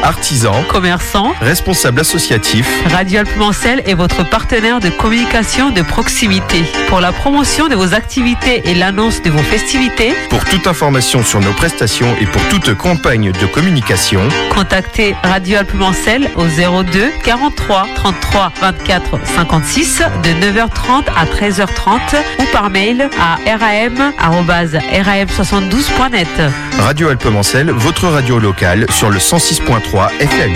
artisans, commerçants, responsables associatifs. Radio Alpes-Mancel est votre partenaire de communication de proximité. Pour la promotion de vos activités et l'annonce de vos festivités, Pour toute information sur nos prestations et pour toute campagne de communication, contactez Radio Alpes-Mancel au 02 43 33 24 56 de 9h30 à 13h30 ou par mail à ram@ram72.net. Radio Alpes-Mancel, votre radio locale sur le 106.3 FM.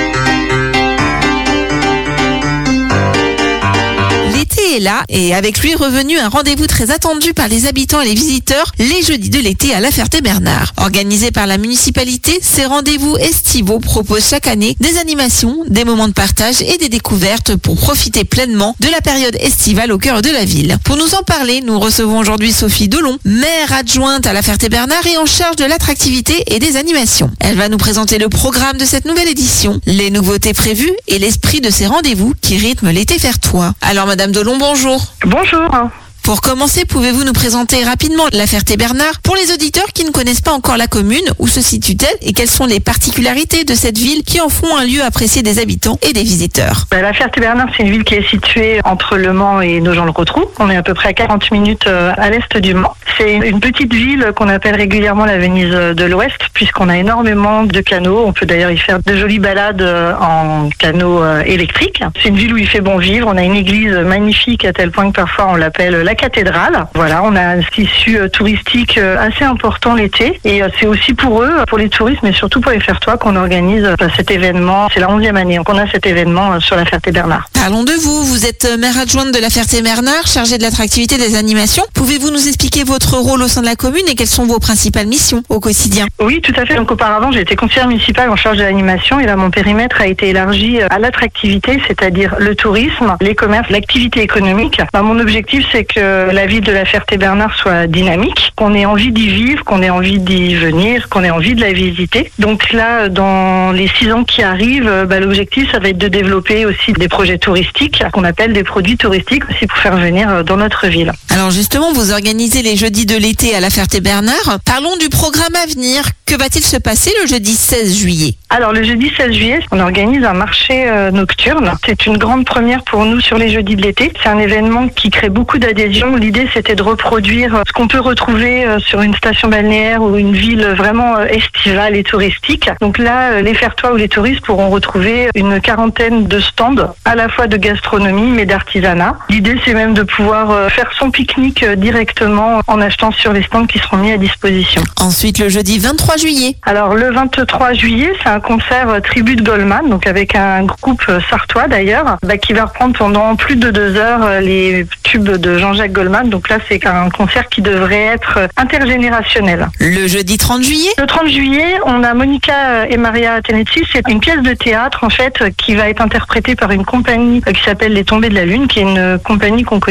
L'été est là et avec lui revenu un rendez-vous très attendu par les habitants et les visiteurs, les jeudis de l'été à La Ferté-Bernard. Organisé par la municipalité, ces rendez-vous estivaux proposent chaque année des animations, des moments de partage et des découvertes pour profiter pleinement de la période estivale au cœur de la ville. Pour nous en parler, nous recevons aujourd'hui Sophie Delon, maire adjointe à La Ferté-Bernard et en charge de l'attractivité et des animations. Elle va nous présenter le programme de cette nouvelle édition, les nouveautés prévues et l'esprit de ces rendez-vous qui rythment l'été fertois. Alors Madame Delon, bonjour. Bonjour. Pour commencer, pouvez-vous nous présenter rapidement La Ferté-Bernard pour les auditeurs qui ne connaissent pas encore la commune, où se situe-t-elle et quelles sont les particularités de cette ville qui en font un lieu apprécié des habitants et des visiteurs? La Ferté-Bernard, c'est une ville qui est située entre Le Mans et Nogent-le-Rotrou. On est à peu près à 40 minutes à l'est du Mans. C'est une petite ville qu'on appelle régulièrement la Venise de l'Ouest, puisqu'on a énormément de canaux. On peut d'ailleurs y faire de jolies balades en canaux électriques. C'est une ville où il fait bon vivre. On a une église magnifique à tel point que parfois on l'appelle la cathédrale. Voilà, on a un tissu touristique assez important l'été. Et c'est aussi pour eux, pour les touristes, mais surtout pour les Fertois, qu'on organise cet événement. C'est la 11e année qu'on a cet événement sur la Ferté-Bernard. Parlons de vous. Vous êtes maire adjointe de La Ferté-Bernard, chargée de l'attractivité des animations. Pouvez-vous nous expliquer votre rôle au sein de la commune et quelles sont vos principales missions au quotidien? Oui, tout à fait. Donc auparavant, j'ai été conseillère municipale en charge de l'animation et là, mon périmètre a été élargi à l'attractivité, c'est-à-dire le tourisme, les commerces, l'activité économique. Mon objectif, c'est que la ville de La Ferté-Bernard soit dynamique, qu'on ait envie d'y vivre, qu'on ait envie d'y venir, qu'on ait envie de la visiter. Donc là, dans les 6 ans qui arrivent, l'objectif, ça va être de développer aussi des projets touristiques, qu'on appelle des produits touristiques aussi pour faire venir dans notre ville. Alors justement, vous organisez les jeudis de l'été à La Ferté-Bernard. Parlons du programme à venir. Que va-t-il se passer le jeudi 16 juillet? Alors le jeudi 16 juillet, on organise un marché nocturne. C'est une grande première pour nous sur les jeudis de l'été. C'est un événement qui crée beaucoup d'adhésion. L'idée, c'était de reproduire ce qu'on peut retrouver sur une station balnéaire ou une ville vraiment estivale et touristique. Donc là, les Fertois ou les touristes pourront retrouver une quarantaine de stands, à la fois de gastronomie mais d'artisanat. L'idée, c'est même de pouvoir faire son pique-nique directement en achetant sur les stands qui seront mis à disposition. Ensuite, le jeudi 23 juillet. Alors le 23 juillet, c'est un concert tribu de Goldman, donc avec un groupe sartois d'ailleurs, qui va reprendre pendant plus de 2 heures les tubes de Jean-Jacques Goldman. Donc là, c'est un concert qui devrait être intergénérationnel. Le jeudi 30 juillet. Le 30 juillet, on a Monica et Maria Tenetti. C'est une pièce de théâtre en fait qui va être interprétée par une compagnie qui s'appelle Les Tombées de la Lune, qui est une compagnie qu'on connaît